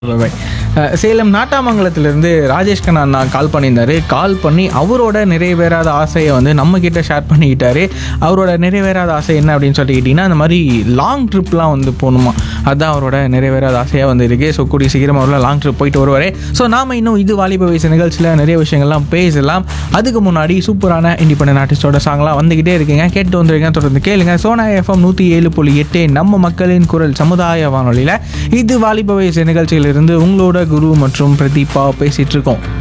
பாய். சேலம் நாட்டாமங்கலத்திலேருந்து ராஜேஷ் கண்ணா அண்ணா கால் பண்ணியிருந்தாரு. கால் பண்ணி அவரோட நிறைவேறாத ஆசையை வந்து நம்மக்கிட்ட ஷேர் பண்ணிக்கிட்டாரு. அவரோட நிறைவேறாத ஆசை என்ன அப்படின்னு சொல்லிக்கிட்டிங்கன்னா, அந்த மாதிரி லாங் ட்ரிப்லாம் வந்து போகணுமா, அதுதான் அவரோட நிறைவேறாத ஆசையாக வந்து இருக்குது. ஸோ கூடிய சீக்கிரம் அவரோட லாங் ட்ரிப் போயிட்டு வருவார். ஸோ நாம் இன்னும் இது வாலிப வயசு நிகழ்ச்சியில் நிறைய விஷயங்கள்லாம் பேசலாம். அதுக்கு முன்னாடி சூப்பரான இண்டிபெண்டன்ட் ஆர்டிஸ்டோட சாங்லாம் வந்துக்கிட்டே இருக்குங்க. கேட்டு வந்துருங்க, தொடர்ந்து கேளுங்க. சோனா எஃப்எம் 107.8 நம்ம மக்களின் குரல் சமுதாய வானொலியில் இது வாலிப வயசு நிகழ்ச்சியிலிருந்து உங்களோட குரு மற்றும் பிரதீபா பேசிகிட்டு இருக்கோம்.